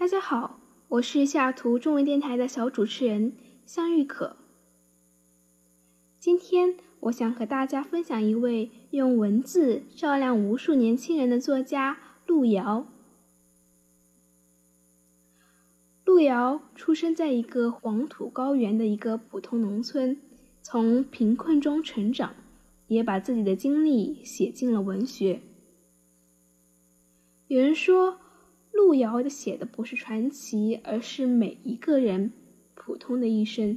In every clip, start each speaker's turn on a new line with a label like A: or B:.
A: 大家好，我是西雅图中文电台的小主持人向玉可。今天我想和大家分享一位用文字照亮无数年轻人的作家路遥。路遥出生在一个黄土高原的一个普通农村，从贫困中成长，也把自己的经历写进了文学。有人说，路遥写的不是传奇，而是每一个人普通的一生。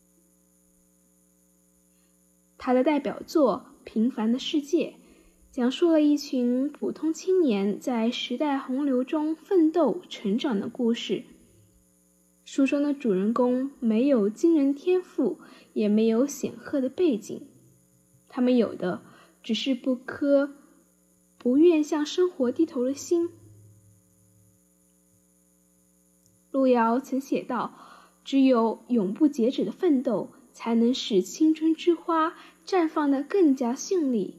A: 他的代表作《平凡的世界》讲述了一群普通青年在时代洪流中奋斗成长的故事。书中的主人公没有惊人天赋，也没有显赫的背景，他们有的只是不颗不愿向生活低头的心。路遥曾写道，只有永不截止的奋斗，才能使青春之花绽放得更加绚丽。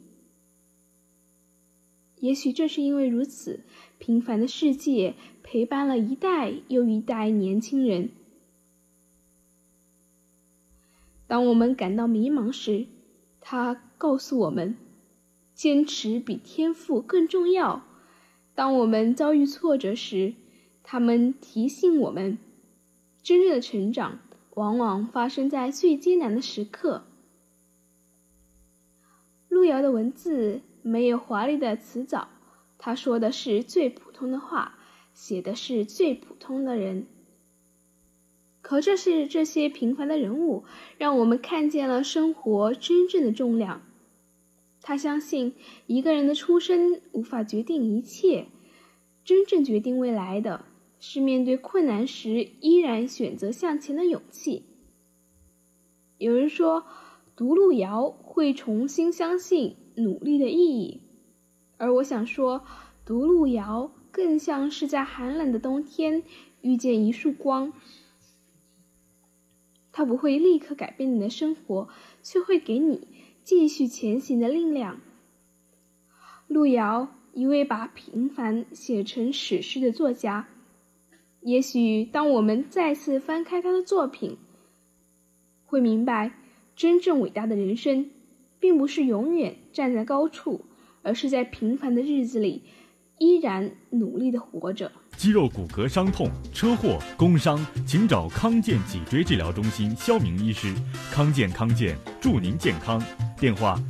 A: 也许正是因为如此，平凡的世界陪伴了一代又一代年轻人。当我们感到迷茫时，他告诉我们，坚持比天赋更重要。当我们遭遇挫折时，他们提醒我们，真正的成长往往发生在最艰难的时刻。路遥的文字没有华丽的辞藻，他说的是最普通的话，写的是最普通的人。可正是这些平凡的人物，让我们看见了生活真正的重量。他相信，一个人的出身无法决定一切，真正决定未来的是面对困难时依然选择向前的勇气。有人说，读路遥会重新相信努力的意义，而我想说，读路遥更像是在寒冷的冬天遇见一束光。它不会立刻改变你的生活，却会给你继续前行的力量。路遥，一位把平凡写成史诗的作家。也许当我们再次翻开他的作品，会明白，真正伟大的人生并不是永远站在高处，而是在平凡的日子里依然努力地活着。
B: 肌肉骨骼伤痛、车祸、工伤，请找康健脊椎治疗中心肖明医师。康健祝您健康。电话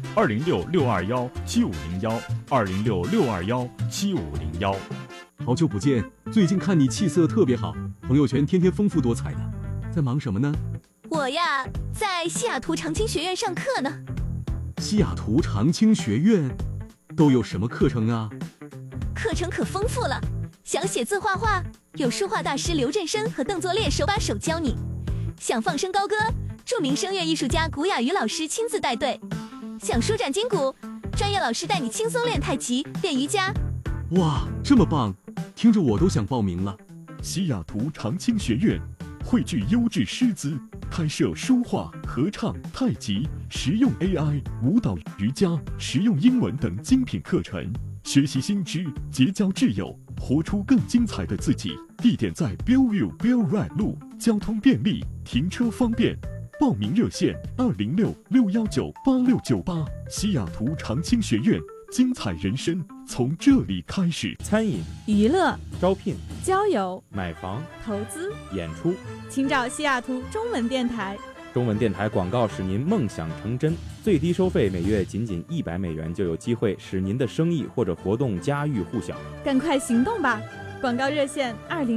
B: 206-621-7501，206-621-7501。
C: 好久不见，最近看你气色特别好，朋友圈天天丰富多彩的，在忙什么呢？
D: 我呀，在西雅图长青学院上课呢。
C: 西雅图长青学院都有什么课程啊？
D: 课程可丰富了，想写字画画，有书画大师刘振生和邓作烈手把手教你；想放声高歌，著名声乐艺术家古雅瑜老师亲自带队；想舒展筋骨，专业老师带你轻松练太极、练瑜伽。
C: 哇，这么棒，听着我都想报名了。
B: 西雅图长青学院汇聚优质师资，开设书画、合唱、太极、实用 AI、舞蹈、瑜伽、实用英文等精品课程，学习新知，结交挚友，活出更精彩的自己。地点在 Bellevue Bell Ride 路，交通便利，停车方便。报名热线206-619-8698。西雅图长青学院，精彩人生从这里开始。
E: 餐饮、
F: 娱乐、
E: 招聘、
F: 交友、
E: 买房、
F: 投资、
E: 演出，
F: 请找西雅图中文电台。
E: 中文电台广告使您梦想成真，最低收费每月仅$100，就有机会使您的生意或者活动家喻户晓。
F: 赶快行动吧！广告热线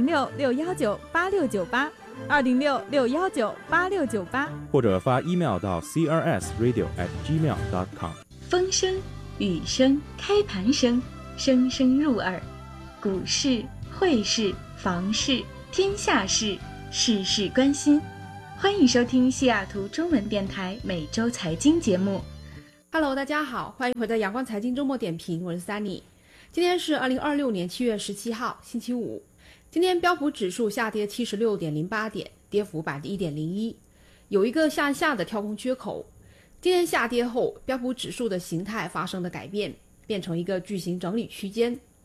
F: 206-619-8698，206-619-8698，
E: 或者发 email 到 crsradio@gmail.com。
G: 风声、雨声、开盘声，声声入耳。股市、汇市、房市、天下事，事事关心。欢迎收听西雅图中文电台每周财经节目。
H: Hello， 大家好，欢迎回到阳光财经周末点评，我是 Sunny。今天是2026年7月17号，星期五。今天标普指数下跌76.08点，跌幅1.01%，有一个向下的跳空缺口。今天下跌后，标普指数的形态发生了改变，变成一个巨型整理区间。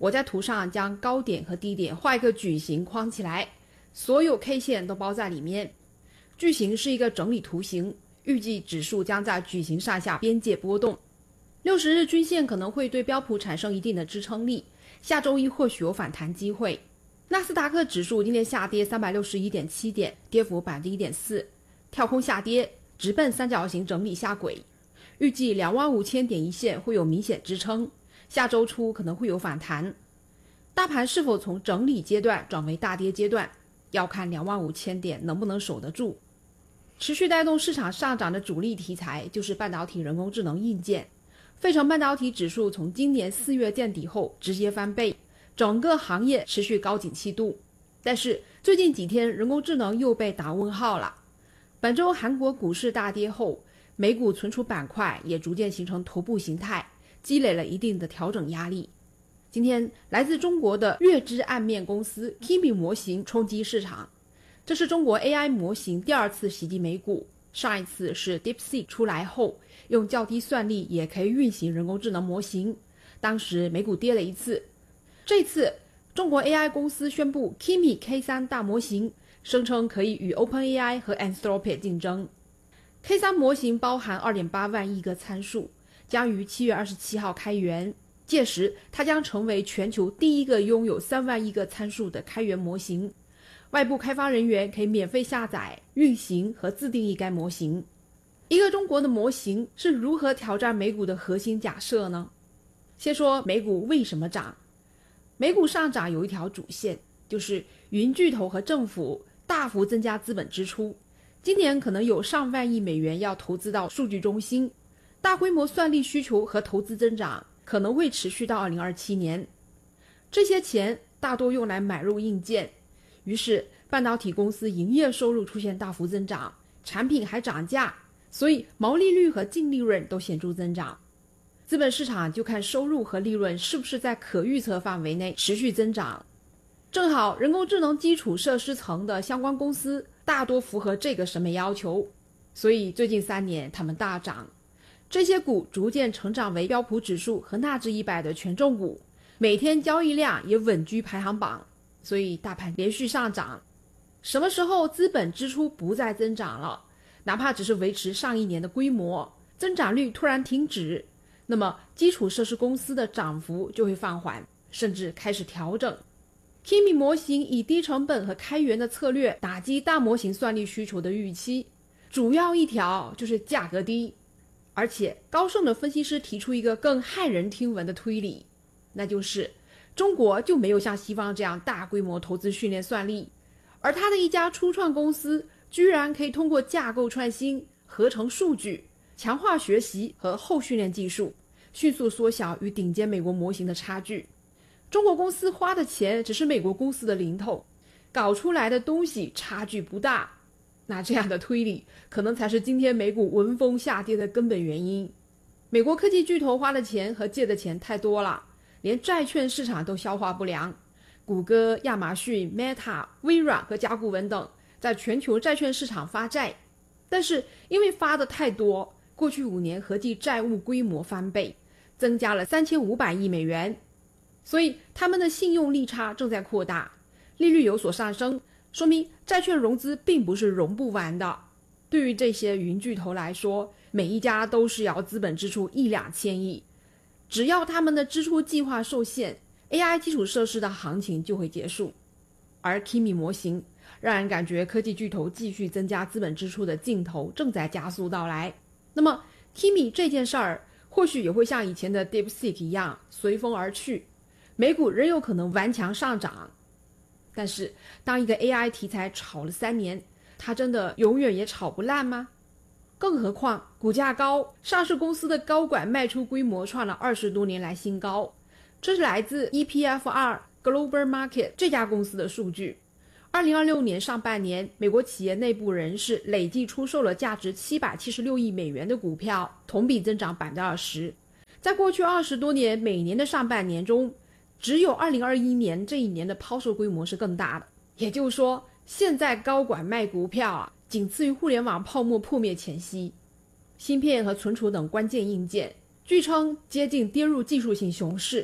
H: 我在图上将高点和低点画一个矩形框起来，所有 K 线都包在里面。矩形是一个整理图形，预计指数将在矩形上下边界波动。60日均线可能会对标普产生一定的支撑力，下周一或许有反弹机会。纳斯达克指数今天下跌361.7点，跌幅1.4%，跳空下跌，直奔三角形整理下轨。预计25000点一线会有明显支撑，下周初可能会有反弹。大盘是否从整理阶段转为大跌阶段，要看25000点能不能守得住。持续带动市场上涨的主力题材就是半导体、人工智能硬件。费城半导体指数从今年4月见底后直接翻倍，整个行业持续高景气度。但是最近几天人工智能又被打问号了。本周韩国股市大跌后，美股存储板块也逐渐形成头部形态，积累了一定的调整压力。今天来自中国的月之暗面公司 Kimi 模型冲击市场，这是中国 AI 模型第二次袭击美股，上一次是 DeepSeek 出来后用较低算力也可以运行人工智能模型，当时美股跌了一次。这次中国 AI 公司宣布 Kimi K3 大模型，声称可以与 OpenAI 和 Anthropic 竞争。K3 模型包含 2.8 万亿个参数，将于7月27号开源，届时它将成为全球第一个拥有3万亿个参数的开源模型。外部开发人员可以免费下载、运行和自定义该模型。一个中国的模型是如何挑战美股的核心假设呢？先说美股为什么涨。美股上涨有一条主线，就是云巨头和政府大幅增加资本支出。今年可能有上万亿美元要投资到数据中心，大规模算力需求和投资增长可能会持续到2027年。这些钱大多用来买入硬件，于是半导体公司营业收入出现大幅增长，产品还涨价，所以毛利率和净利润都显著增长。资本市场就看收入和利润是不是在可预测范围内持续增长。正好人工智能基础设施层的相关公司大多符合这个审美要求，所以最近3年他们大涨。这些股逐渐成长为标普指数和纳指100的权重股，每天交易量也稳居排行榜，所以大盘连续上涨。什么时候资本支出不再增长了，哪怕只是维持上一年的规模，增长率突然停止，那么基础设施公司的涨幅就会放缓，甚至开始调整。Kimi 模型以低成本和开源的策略打击大模型算力需求的预期，主要一条就是价格低。而且高盛的分析师提出一个更骇人听闻的推理，那就是中国就没有像西方这样大规模投资训练算力，而他的一家初创公司居然可以通过架构创新、合成数据、强化学习和后训练技术，迅速缩小与顶尖美国模型的差距。中国公司花的钱只是美国公司的零头，搞出来的东西差距不大。那这样的推理可能才是今天美股闻风下跌的根本原因。美国科技巨头花的钱和借的钱太多了，连债券市场都消化不良。谷歌、亚马逊、Meta、微软和甲骨文等在全球债券市场发债，但是因为发的太多，过去5年合计债务规模翻倍，增加了3500亿美元，所以他们的信用利差正在扩大，利率有所上升，说明债券融资并不是融不完的。对于这些云巨头来说，每一家都是要资本支出1-2千亿，只要他们的支出计划受限， AI 基础设施的行情就会结束。而 Kimi 模型让人感觉科技巨头继续增加资本支出的劲头正在加速到来。那么 Kimi 这件事儿或许也会像以前的 DeepSeek 一样随风而去，美股仍有可能顽强上涨。但是当一个 AI 题材炒了3年，它真的永远也炒不烂吗？更何况股价高，上市公司的高管卖出规模创了20多年来新高，这是来自 EPFR Global Market 这家公司的数据。2026年上半年，美国企业内部人士累计出售了价值776亿美元的股票，同比增长 20%。 在过去20多年每年的上半年中，只有2021年这一年的抛售规模是更大的。也就是说，现在高管卖股票仅次于互联网泡沫破灭前夕。芯片和存储等关键硬件据称接近跌入技术性熊市，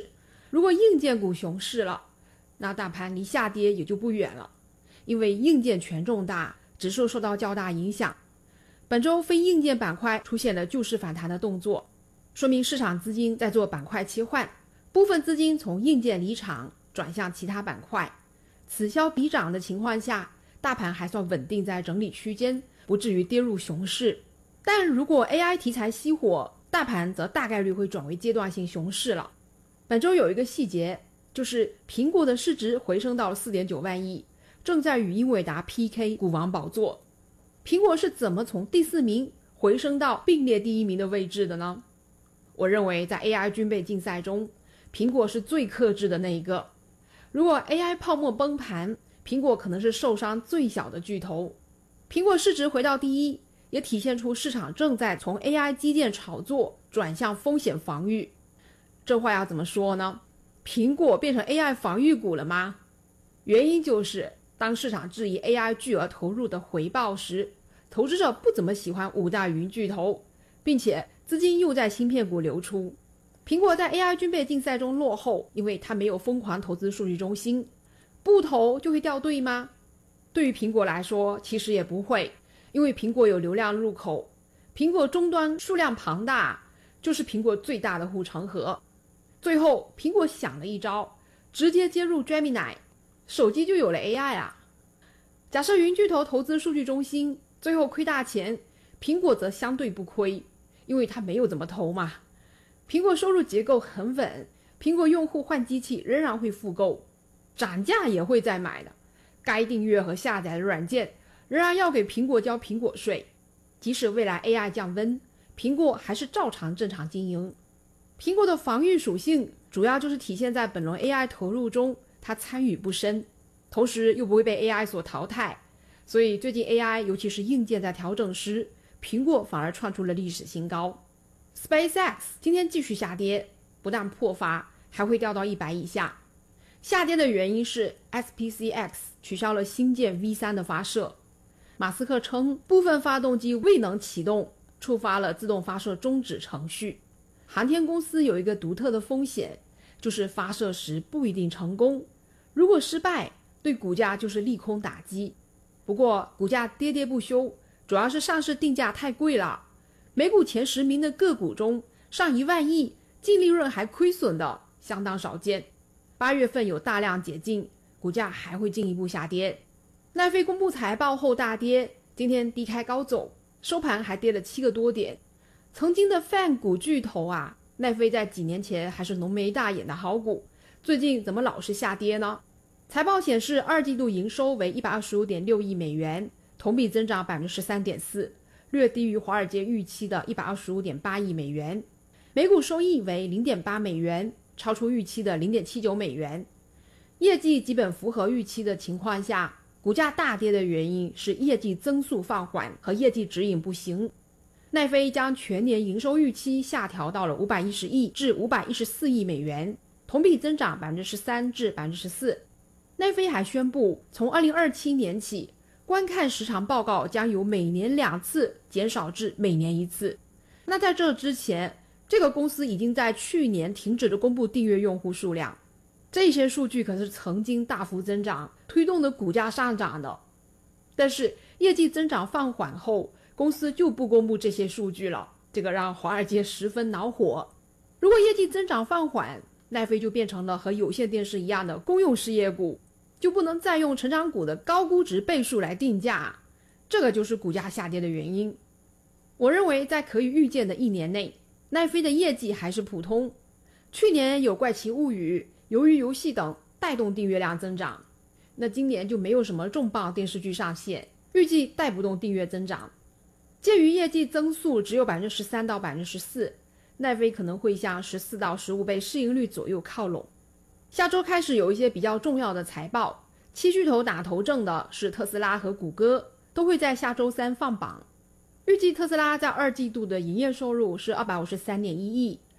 H: 如果硬件股熊市了，那大盘离下跌也就不远了，因为硬件权重大，指数受到较大影响。本周非硬件板块出现了救市反弹的动作，说明市场资金在做板块切换，部分资金从硬件离场转向其他板块，此消彼长的情况下，大盘还算稳定在整理区间，不至于跌入熊市。但如果 AI 题材熄火，大盘则大概率会转为阶段性熊市了。本周有一个细节，就是苹果的市值回升到了 4.9 万亿，正在与英伟达 PK 股王宝座。苹果是怎么从第4名回升到并列第1名的位置的呢？我认为在 AI 军备竞赛中，苹果是最克制的那一个。如果 AI 泡沫崩盘，苹果可能是受伤最小的巨头。苹果市值回到第1，也体现出市场正在从 AI 基建炒作转向风险防御。这话要怎么说呢？苹果变成 AI 防御股了吗？原因就是当市场质疑 AI 巨额投入的回报时，投资者不怎么喜欢5大云巨头，并且资金又在芯片股流出。苹果在 AI 军备竞赛中落后，因为它没有疯狂投资数据中心。不投就会掉队吗？对于苹果来说，其实也不会，因为苹果有流量入口，苹果终端数量庞大，就是苹果最大的护城河。最后苹果想了一招，直接接入 Gemini， 手机就有了 AI 啊。假设云巨头投资数据中心，最后亏大钱，苹果则相对不亏，因为它没有怎么投嘛。苹果收入结构很稳，苹果用户换机器仍然会复购，涨价也会再买的，该订阅和下载的软件仍然要给苹果交苹果税，即使未来 AI 降温，苹果还是照常正常经营。苹果的防御属性主要就是体现在本轮 AI 投入中，它参与不深，同时又不会被 AI 所淘汰，所以最近 AI 尤其是硬件在调整时，苹果反而创出了历史新高。 SpaceX 今天继续下跌，不但破发，还会掉到100以下。下跌的原因是 SpaceX 取消了星舰 V3 的发射，马斯克称部分发动机未能启动，触发了自动发射终止程序。航天公司有一个独特的风险，就是发射时不一定成功，如果失败，对股价就是利空打击。不过股价跌跌不休，主要是上市定价太贵了，美股前10名的个股中，上1万亿净利润还亏损的相当少见。8月份有大量解禁，股价还会进一步下跌。奈飞公布财报后大跌，今天低开高走，收盘还跌了7个多点。曾经的泛股巨头啊，奈飞在几年前还是浓眉大眼的好股，最近怎么老是下跌呢？财报显示二季度营收为125.6亿美元，同比增长 13.4%， 略低于华尔街预期的125.8亿美元。每股收益为 0.8 美元，超出预期的 0.79 美元。业绩基本符合预期的情况下，股价大跌的原因是业绩增速放缓和业绩指引不行。奈飞将全年营收预期下调到了510亿至514亿美元，同比增长 13% 至 14%。 奈飞还宣布，从2027年起，观看时长报告将由每年2次减少至每年1次。那在这之前，这个公司已经在去年停止了公布订阅用户数量，这些数据可是曾经大幅增长，推动的股价上涨的。但是业绩增长放缓后，公司就不公布这些数据了，这个让华尔街十分恼火。如果业绩增长放缓，奈飞就变成了和有线电视一样的公用事业股，就不能再用成长股的高估值倍数来定价，这个就是股价下跌的原因。我认为在可以预见的1年内，奈飞的业绩还是普通。去年有怪奇物语、鱿鱼游戏等带动订阅量增长，那今年就没有什么重磅电视剧上线，预计带不动订阅增长。鉴于业绩增速只有 13% 到 14%， 奈飞可能会向14到15倍市盈率左右靠拢。下周开始有一些比较重要的财报，7巨头打头阵的是特斯拉和谷歌，都会在下周3放榜。预计特斯拉在2季度的营业收入是253.1亿，